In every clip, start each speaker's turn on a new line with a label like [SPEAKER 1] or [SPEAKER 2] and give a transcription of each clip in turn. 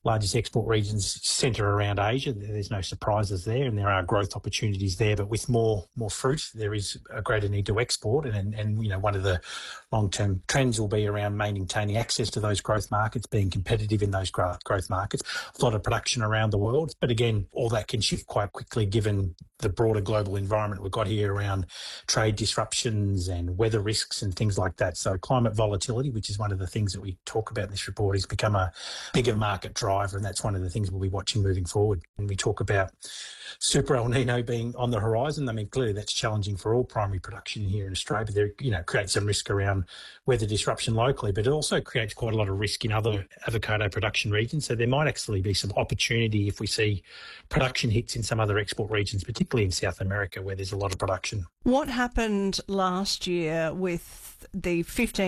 [SPEAKER 1] largest export regions centre around Asia. There's no surprises there, and there are growth opportunities there. But with more fruit, there is a greater need to export, and you know, one of the long-term trends will be around maintaining access to those growth markets, being competitive in those growth markets. A lot of production around the world, but again, all that can shift quite quickly given the broader global environment we've got here around trade disruptions and weather risks and things like that. So climate volatility, which is one of the things that we talk about in this report, has become a bigger market driver, and that's one of the things we'll be watching moving forward. And we talk about Super El Nino being on the horizon. I mean, clearly that's challenging for all primary production here in Australia, but there, you know, creates some risk around weather disruption locally, but it also creates quite a lot of risk in other avocado production regions. So there might actually be some opportunity if we see production hits in some other export regions, particularly in South America where there's a lot of production.
[SPEAKER 2] What happened last year with the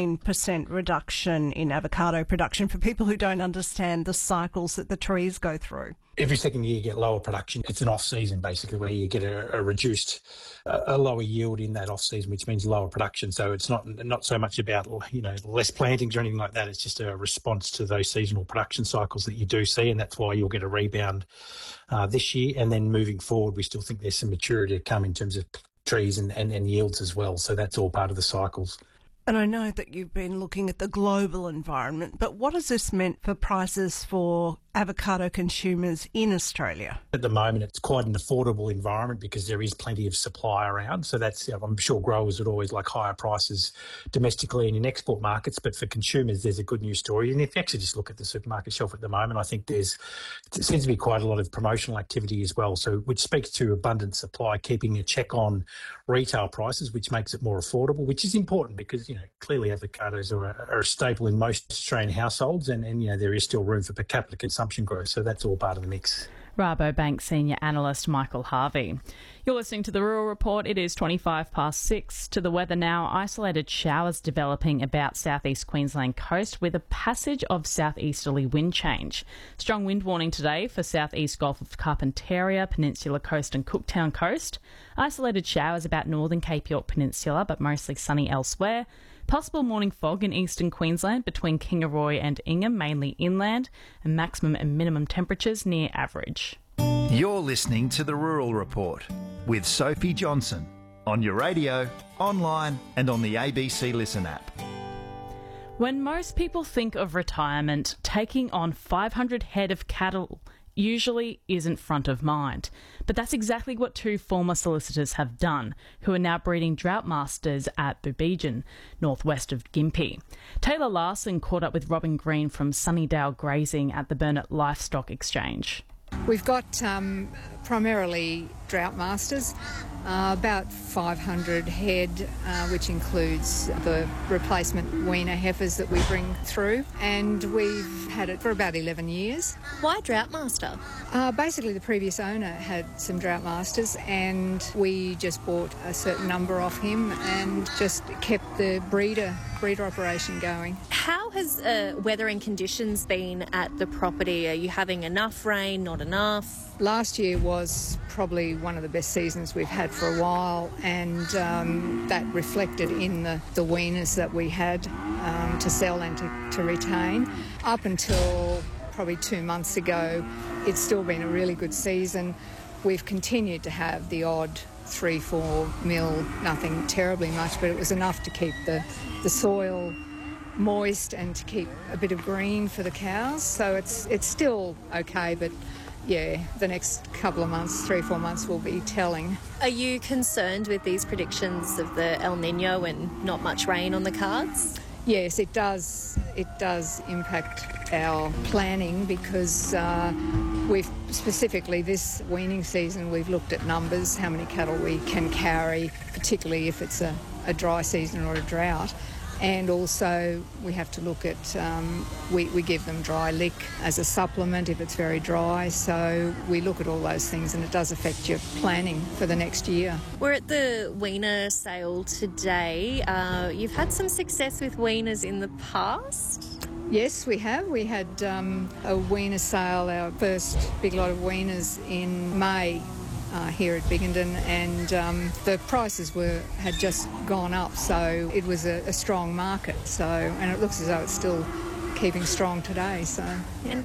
[SPEAKER 2] 15% reduction in avocado production, for people who don't understand the cycles that the trees go through?
[SPEAKER 1] Every second year you get lower production. It's an off-season basically where you get a reduced, a lower yield in that off-season, which means lower production. So it's not so much about, you know, less plantings or anything like that. It's just a response to those seasonal production cycles that you do see, and that's why you'll get a rebound this year. And then moving forward, we still think there's some maturity to come in terms of trees and yields as well. So that's all part of the cycles.
[SPEAKER 2] And I know that you've been looking at the global environment, but what has this meant for prices for avocado consumers in Australia?
[SPEAKER 1] At the moment, it's quite an affordable environment because there is plenty of supply around. So that's, I'm sure growers would always like higher prices domestically and in export markets, but for consumers, there's a good news story. And if you actually just look at the supermarket shelf at the moment, I think it seems to be quite a lot of promotional activity as well. So which speaks to abundant supply, keeping a check on retail prices, which makes it more affordable, which is important because, you know, clearly avocados are a staple in most Australian households, and you know, there is still room for per capita consumption growth, so that's all part of the mix.
[SPEAKER 3] Rabobank Senior Analyst Michael Harvey. You're listening to The Rural Report. It is 6:25. To the weather now. Isolated showers developing about southeast Queensland coast with a passage of southeasterly wind change. Strong wind warning today for southeast Gulf of Carpentaria, Peninsula Coast and Cooktown Coast. Isolated showers about northern Cape York Peninsula, but mostly sunny elsewhere. Possible morning fog in eastern Queensland between Kingaroy and Ingham, mainly inland, and maximum and minimum temperatures near average.
[SPEAKER 4] You're listening to The Rural Report with Sophie Johnson on your radio, online and on the ABC Listen app.
[SPEAKER 3] When most people think of retirement, taking on 500 head of cattle usually isn't front of mind. But that's exactly what two former solicitors have done, who are now breeding drought masters at Boobejan, northwest of Gympie. Taylor Larson caught up with Robin Green from Sunnydale Grazing at the Burnett Livestock Exchange.
[SPEAKER 5] We've got primarily drought masters, about 500 head, which includes the replacement weaner heifers that we bring through, and we've had it for about 11 years.
[SPEAKER 6] Why drought master?
[SPEAKER 5] Basically, the previous owner had some drought masters, and we just bought a certain number off him and just kept the breeder operation going.
[SPEAKER 6] How has weather and conditions been at the property? Are you having enough rain, not enough?
[SPEAKER 5] Last year was probably one of the best seasons we've had for a while, and that reflected in the weaners that we had to sell and to retain. Up until probably 2 months ago, it's still been a really good season. We've continued to have the odd 3-4 mil, nothing terribly much, but it was enough to keep the soil moist and to keep a bit of green for the cows. So it's still okay, but yeah, the next couple of months, 3-4 months, will be telling.
[SPEAKER 6] Are you concerned with these predictions of the El Nino and not much rain on the cards?
[SPEAKER 5] Yes, it does. It does impact our planning because we've specifically this weaning season, we've looked at numbers, how many cattle we can carry, particularly if it's a dry season or a drought. And also we have to look at, we give them dry lick as a supplement if it's very dry. So we look at all those things, and it does affect your planning for the next year.
[SPEAKER 6] We're at the weaner sale today. You've had some success with weaners in the past?
[SPEAKER 5] Yes, we have. We had a weaner sale, our first big lot of weaners in May. Here at Biggenden, and the prices had just gone up, so it was a strong market. So, and it looks as though it's still keeping strong today. So,
[SPEAKER 6] and